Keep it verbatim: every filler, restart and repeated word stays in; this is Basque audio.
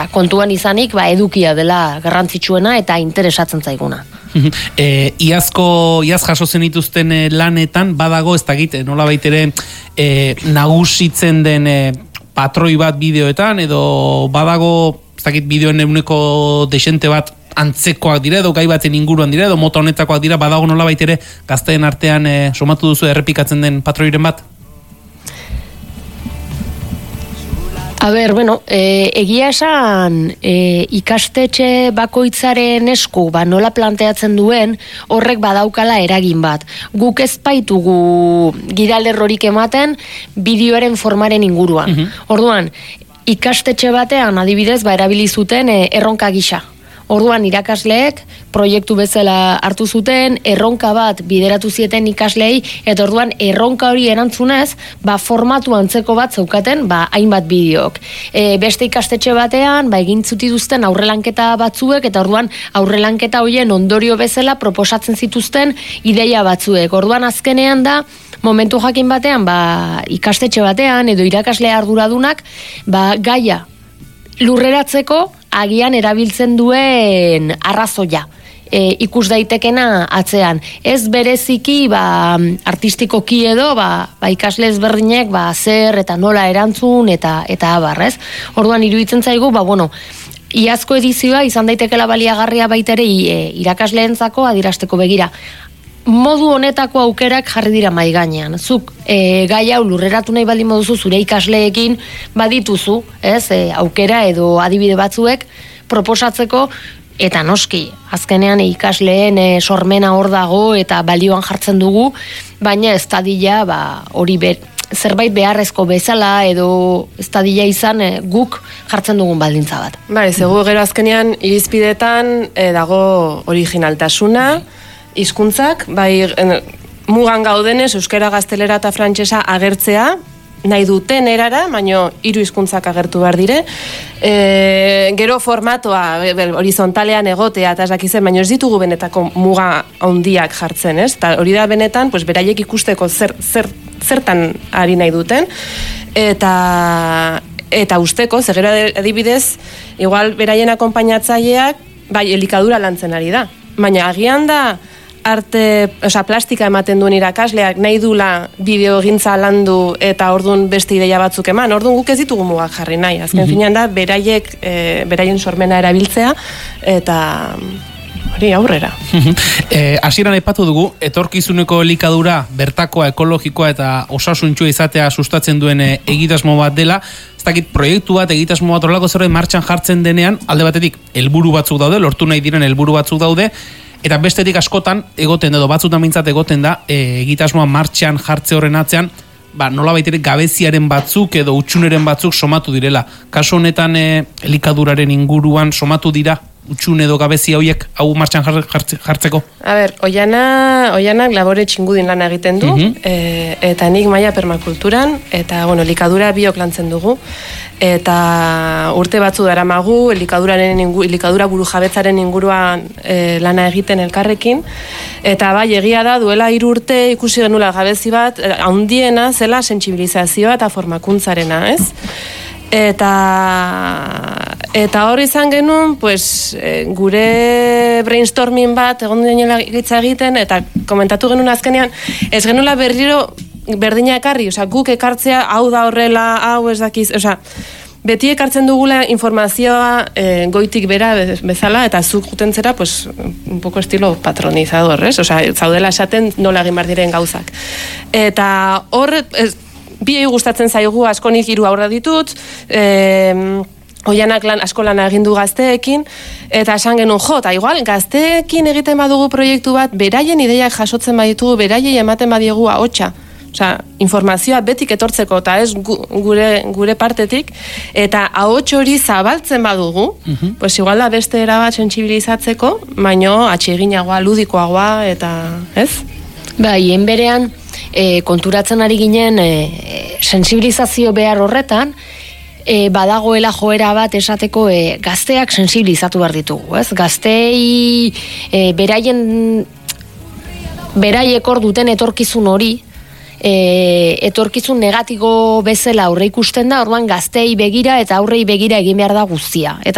kontuan izanik ba, edukia dela garrantzitsuena eta interesatzen zaiguna. E, iazko, iaz jaso zen dituzten e, lanetan, badago, ez dakit, nola baitere e, nagusitzen den e, patroi bat bideoetan, edo badago, ez dakit, bideoen eguneko desente bat antzekoak dira, edo gai baten inguruan dira, edo mota honetakoak dira, badago nola baitere gazteen artean e, somatu duzu errepikatzen den patroiren bat? A ber, bueno, e, egia esan e, ikastetxe bakoitzaren esku ba, nola planteatzen duen horrek badaukala eragin bat. Guk ez baitugu gidalerrorik ematen bideoaren formaren inguruan. Uh-huh. Orduan, ikastetxe batean adibidez ba, erabili zuten e, erronka gisa. Orduan irakasleek proiektu bezala hartu zuten, erronka bat bideratu zieten ikaslei, eta orduan erronka hori erantzunez, ba formatu antzeko bat zeukaten, ba hainbat bideok. E, beste ikastetxe batean, ba egin zutituzten aurrelanketa batzuek, eta orduan aurrelanketa horien ondorio bezala proposatzen zituzten ideia batzuek. Orduan azkenean da, momentu jakin batean, ba ikastetxe batean, edo irakasle arduradunak, ba gaia lurreratzeko agian erabiltzen duen arrazoia. E, ikus daitekena atzean. Ez bereziki ba, artistikoki edo ba, ba ikasle ezberdinek ba, zer eta nola erantzun eta eta abar, ez? Orduan iruditzen zaigu, ba, bueno, iazko edizioa izan daitekela baliagarria baitere e, irakasleentzako adierazteko begira. Modu honetako aukerak jarri dira mai gainean. Zuk e, gai hau lurreratu nahi baldin moduzu zure ikasleekin badituzu, ez? E, aukera edo adibide batzuek proposatzeko eta noski, azkenean ikasleen e, sormena hor dago eta balioan jartzen dugu, baina ez dadila ba, hori ber, zerbait beharrezko bezala edo ez dadila izan e, guk jartzen dugun baldintza bat. Bai, zego gero azkenean irizpidetan e, dago originaltasuna, hizkuntzak, bai mugan gaudenez euskara, gaztelera eta frantsesa agertzea nahi duten erara, baino hiru hizkuntzak agertu behar dire. E, gero formatoa horizontalean egotea eta ez dakizen, baino ez ditugu benetako muga handiak jartzen, ez? Ta hori da benetan, pues beraiek ikusteko zer, zer, zertan ari nahi duten eta eta usteko, zegero adibidez, igual beraien akonpainatzaileak bai elikadura lantzen ari da. Baina agian da arte, osea, plastika ematen duen irakasleak nahi dula bideogintza landu eta ordun beste ideia batzuk eman. Ordun guk ez ditugu mugak jarri nahi. Azken mm-hmm. finean da beraiek e, beraien sormena erabiltzea eta hori aurrera. Hasieran e, aipatu dugu etorkizuneko elikadura bertakoa, ekologikoa eta osasuntsua izatea sustatzen duen e, egitasmo bat dela. Ez dakit proiektu bat, egitasmo bat horrelako zerbait martxan jartzen denean, alde batetik helburu batzuk daude, lortu nahi diren helburu batzuk daude, eta bestetik askotan egoten edo batzutan mintzat egoten da e, egitasmoa martxan jartze horren atzean, ba, nola baitere gabeziaren batzuk edo utxuneren batzuk somatu direla. Kaso honetan e, elikaduraren inguruan somatu dira utxun edo gabezia horiek hau martxan jartzeko? A ber, Oiana, Oianak labore txingudin lan egiten du, uh-huh. e, eta nik maila permakulturan, eta bueno, elikadura biok lantzen dugu, eta urte batzu daramagu elikaduraren ingu, elikadura burujabetzaren inguruan e, lana egiten elkarrekin, eta bai egia da duela hiru urte ikusi genula gabezi bat, handiena zela sentsibilizazioa eta formakuntzarena, ez? Eta eta hor izan genuen, pues, e, gure brainstorming bat egon denela hitza egiten, eta komentatu genuen azkenean, ez genuela berriro berdina ekarri, osea, guk ekartzea, hau da horrela, hau ez dakiz, osea, beti ekartzen dugula informazioa e, goitik bera bezala, eta zuk jutentzera, pues, un poco estilo patronizador, ez? Osea, zaudela esaten nola egin behar diren gauzak. Eta hor, ez, biei gustatzen zaigu, askonik hiru aurra ditut, e, Oianak lan, asko lana egin du gazteekin, eta esan genuen, jo, eta igual, gazteekin egiten badugu proiektu bat, beraien ideiak jasotzen baditugu, beraiei ematen badiegu ahotsa. Osea, informazioa betik etortzeko, eta ez gure, gure partetik, eta ahots hori zabaltzen badugu, uh-huh. pues igual da beste erabat sentsibilizatzeko, baino atseginagoa, ludikoagoa, eta ez? Ba, hien berean, e, konturatzen ari ginen e, sensibilizazio behar horretan, E, badagoela joera bat esateko e, gazteak sensibilizatu behar ditugu, ez? Gaztei e, beraien beraiek hor duten etorkizun hori e, etorkizun negatibo bezala aurre ikusten da, orduan gaztei begira eta aurrei begira egin behar da guztia. Eta